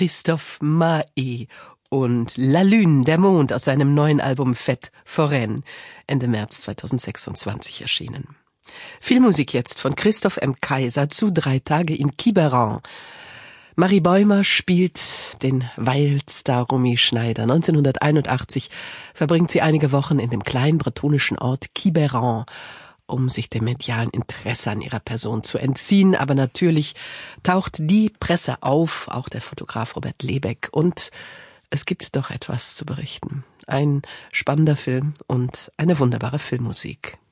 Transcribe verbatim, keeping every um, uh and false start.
Christophe Maé und La Lune, der Mond, aus seinem neuen Album Fête Foraine, Ende März zweitausendsechsundzwanzig erschienen. Filmmusik jetzt von Christoph M. Kaiser zu Drei Tage in Quiberon. Marie Bäumer spielt den Wildstar Romy Schneider. neunzehnhunderteinundachtzig verbringt sie einige Wochen in dem kleinen bretonischen Ort Quiberon, um sich dem medialen Interesse an ihrer Person zu entziehen. Aber natürlich taucht die Presse auf, auch der Fotograf Robert Lebeck. Und es gibt doch etwas zu berichten. Ein spannender Film und eine wunderbare Filmmusik.